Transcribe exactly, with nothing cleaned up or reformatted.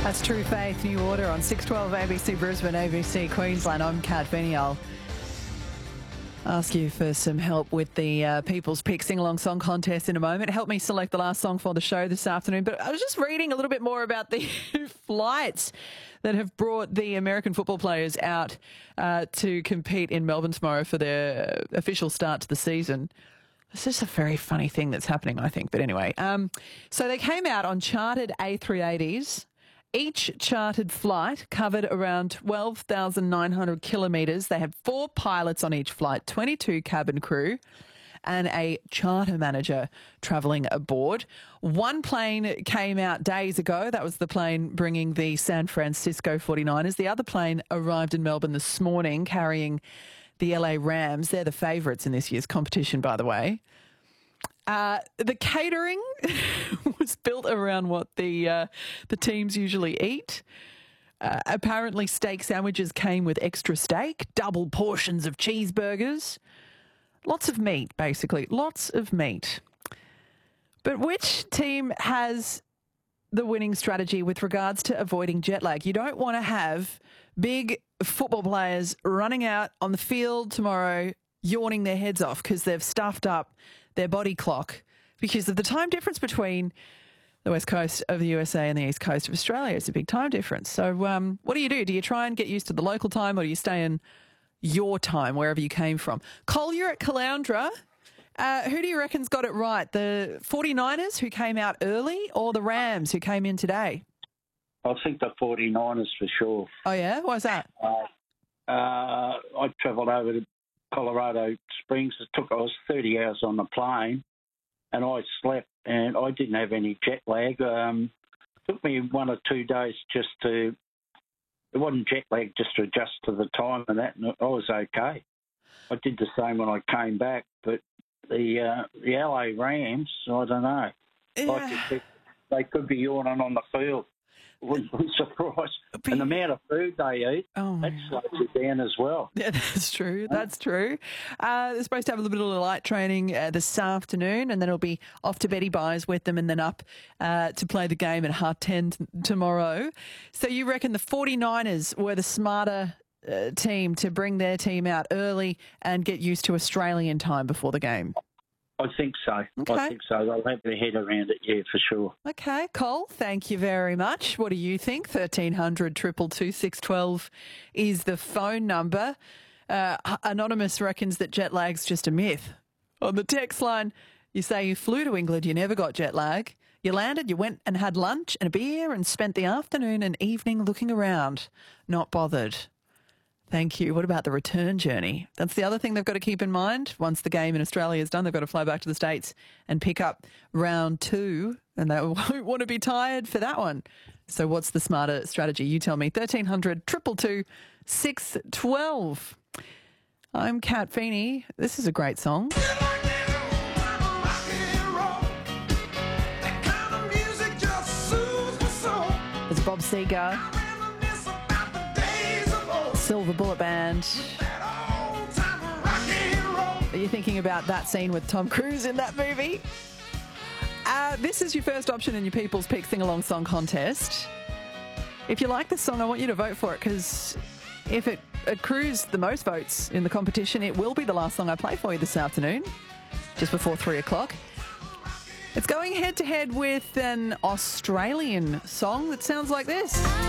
That's True Faith, New Order on six twelve A B C Brisbane, A B C Queensland. I'm Kat Feeney. I'll ask you for some help with the uh, People's Pick Sing-Along Song Contest in a moment. Help me select the last song for the show this afternoon. But I was just reading a little bit more about the flights that have brought the American football players out uh, to compete in Melbourne tomorrow for their official start to the season. It's just a very funny thing that's happening, I think. But anyway, um, so they came out on chartered A three eighties. Each chartered flight covered around twelve thousand nine hundred kilometres. They had four pilots on each flight, twenty-two cabin crew, and a charter manager travelling aboard. One plane came out days ago. That was the plane bringing the San Francisco forty-niners. The other plane arrived in Melbourne this morning carrying the L A Rams. They're the favourites in this year's competition, by the way. Uh, the catering was built around what the uh, the teams usually eat. Uh, apparently, steak sandwiches came with extra steak, double portions of cheeseburgers, lots of meat, basically, lots of meat. But which team has the winning strategy with regards to avoiding jet lag? You don't want to have big football players running out on the field tomorrow yawning their heads off because they've stuffed up their body clock because of the time difference between the west coast of the U S A and the east coast of Australia. It's a big time difference. So um, what do you do? Do you try and get used to the local time, or do you stay in your time, wherever you came from? Cole, you're at Caloundra. Uh, who do you reckon's got it right? The forty-niners who came out early, or the Rams who came in today? I think the forty-niners for sure. Oh, yeah? Why's that? Uh, uh, I travelled over to Colorado Springs. It took, I was thirty hours on the plane, and I slept, and I didn't have any jet lag. Um, it took me one or two days just to, it wasn't jet lag, just to adjust to the time and that, and I was okay. I did the same when I came back, but the uh, the L A Rams, I don't know. Yeah. Like they could be yawning on the field. Wouldn't be surprised. But and the amount of food they eat, oh that slows you down as well. Yeah, that's true. That's true. Uh, they're supposed to have a little bit of light training uh, this afternoon, and then it'll be off to Betty Byes with them, and then up uh, to play the game at half ten t- tomorrow. So you reckon the forty-niners were the smarter uh, team to bring their team out early and get used to Australian time before the game? I think so. Okay. I think so. They'll have their head around it, yeah, for sure. Okay, Cole, thank you very much. What do you think? thirteen hundred, two two two, six one two is the phone number. Uh, Anonymous reckons that jet lag's just a myth. On the text line, you say you flew to England, you never got jet lag. You landed, you went and had lunch and a beer and spent the afternoon and evening looking around. Not bothered. Thank you. What about the return journey? That's the other thing they've got to keep in mind. Once the game in Australia is done, they've got to fly back to the States and pick up round two, and they won't want to be tired for that one. So what's the smarter strategy? You tell me. thirteen hundred, two two two, six one two. I'm Kat Feeney. This is a great song. It's Bob Seger, Silver Bullet Band. Are you thinking about that scene with Tom Cruise in that movie? Uh, this is your first option in your People's Pick Sing-Along Song Contest. If you like this song, I want you to vote for it, because if it accrues the most votes in the competition, it will be the last song I play for you this afternoon, just before three o'clock. It's going head-to-head with an Australian song that sounds like this.